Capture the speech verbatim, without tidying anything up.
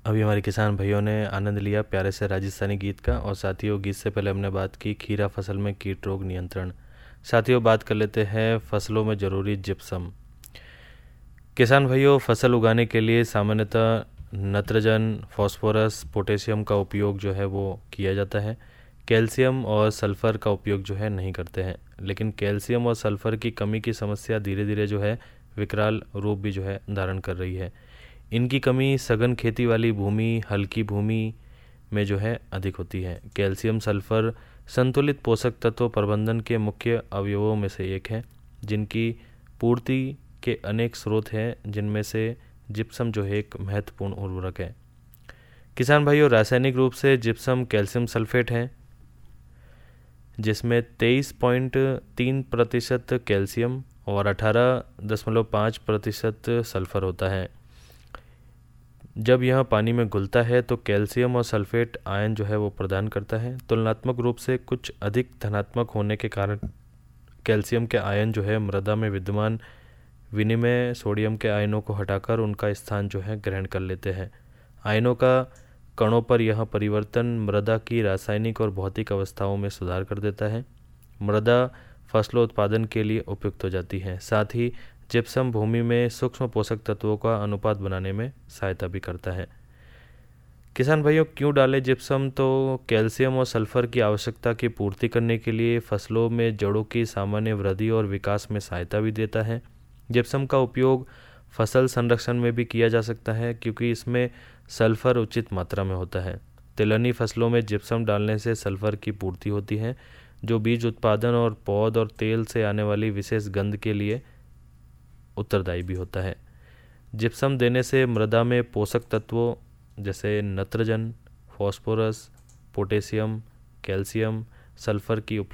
अभी हमारे किसान भाइयों ने आनंद लिया प्यारे से राजस्थानी गीत का। और साथियों, गीत से पहले हमने बात की खीरा फसल में कीट रोग नियंत्रण। साथियों, बात कर लेते हैं फसलों में ज़रूरी जिप्सम। किसान भाइयों, फसल उगाने के लिए सामान्यतः नत्रजन, फास्फोरस, पोटेशियम का उपयोग जो है वो किया जाता है। कैल्शियम और सल्फ़र का उपयोग जो है नहीं करते हैं। लेकिन कैल्शियम और सल्फ़र की कमी की समस्या धीरे धीरे जो है विकराल रूप भी जो है धारण कर रही है। इनकी कमी सघन खेती वाली भूमि, हल्की भूमि में जो है अधिक होती है। कैल्शियम सल्फ़र संतुलित पोषक तत्व प्रबंधन के मुख्य अवयवों में से एक है, जिनकी पूर्ति के अनेक स्रोत हैं, जिनमें से जिप्सम जो है एक महत्वपूर्ण उर्वरक है। किसान भाइयों, रासायनिक रूप से जिप्सम कैल्शियम सल्फेट है, जिसमें तेईस पॉइंट तीन प्रतिशत कैल्शियम और अठारह दशमलव पाँच प्रतिशत सल्फ़र होता है। जब यह पानी में घुलता है तो कैल्शियम और सल्फेट आयन जो है वो प्रदान करता है। तुलनात्मक रूप से कुछ अधिक धनात्मक होने के कारण कैल्शियम के आयन जो है मृदा में विद्यमान विनिमय सोडियम के आयनों को हटाकर उनका स्थान जो है ग्रहण कर लेते हैं। आयनों का कणों पर यह परिवर्तन मृदा की रासायनिक और भौतिक अवस्थाओं में सुधार कर देता है। मृदा फसलोत्पादन के लिए उपयुक्त हो जाती है। साथ ही जिप्सम भूमि में सूक्ष्म पोषक तत्वों का अनुपात बनाने में सहायता भी करता है। किसान भाइयों, क्यों डालें जिप्सम? तो कैल्शियम और सल्फर की आवश्यकता की पूर्ति करने के लिए, फसलों में जड़ों की सामान्य वृद्धि और विकास में सहायता भी देता है। जिप्सम का उपयोग फसल संरक्षण में भी किया जा सकता है, क्योंकि इसमें सल्फर उचित मात्रा में होता है। तिलहनी फसलों में जिप्सम डालने से सल्फर की पूर्ति होती है, जो बीज उत्पादन और पौध और तेल से आने वाली विशेष गंध के लिए उत्तरदायी भी होता है। जिप्सम देने से मृदा में पोषक तत्वों जैसे नत्रजन, फास्फोरस, पोटेशियम, कैल्शियम, सल्फर की